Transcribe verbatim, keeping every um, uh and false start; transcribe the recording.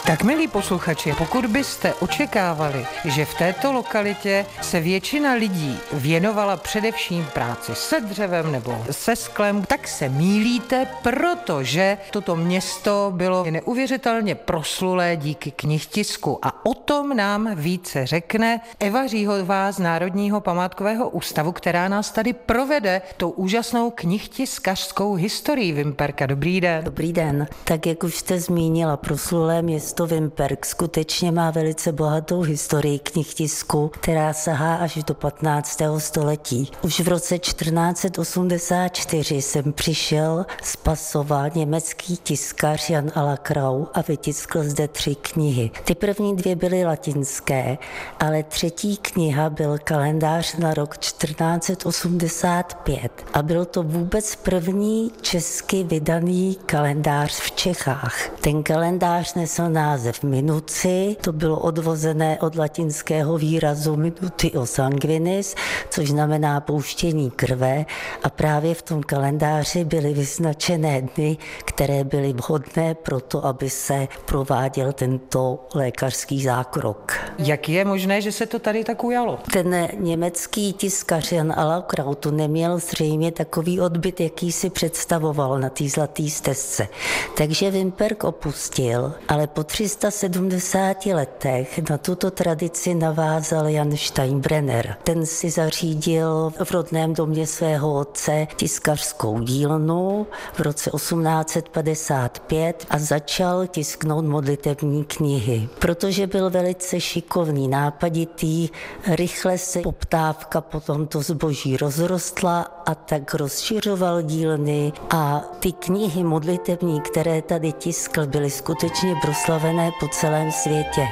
Tak milí posluchači, pokud byste očekávali, že v této lokalitě se většina lidí věnovala především práci se dřevem nebo se sklem, tak se mýlíte, protože toto město bylo neuvěřitelně proslulé díky knihtisku. A o tom nám více řekne Eva Říhová z Národního památkového ústavu, která nás tady provede tou úžasnou knihtiskařskou historií Vimperka. Dobrý den. Dobrý den. Tak jak už jste zmínila, proslulé město Vimperk skutečně má velice bohatou historii knihtisku, která sahá až do patnáctého století. Už v roce čtrnáct osmdesát čtyři sem přišel z Pasova německý tiskař Jan Alakrau a vytiskl zde tři knihy. Ty první dvě byly latinské, ale třetí kniha byl kalendář na rok čtrnáct osmdesát pět a byl to vůbec první česky vydaný kalendář v Čechách. Ten kalendář nesl název Minuci, to bylo odvozené od latinského výrazu minutio sanguinis, což znamená pouštění krve, a právě v tom kalendáři byly vyznačené dny, které byly vhodné pro to, aby se prováděl tento lékařský zákrok. Jak je možné, že se to tady tak ujalo? Ten německý tiskař Jan Alakrau tu neměl zřejmě takový odbyt, jaký si představoval na té zlaté stezce. Takže Vimperk opustil, ale po tři sta sedmdesáti letech na tuto tradici navázal Jan Steinbrenner. Ten si zařídil v rodném domě svého otce tiskařskou dílnu v roce osmnáct padesát pět a začal tisknout modlitevní knihy. Protože byl velice šikovný, nápaditý, rychle se poptávka po tomto zboží rozrostla a tak rozšiřoval dílny a ty knihy modlitevní, které tady tiskl, byly skutečně proslavené po celém světě.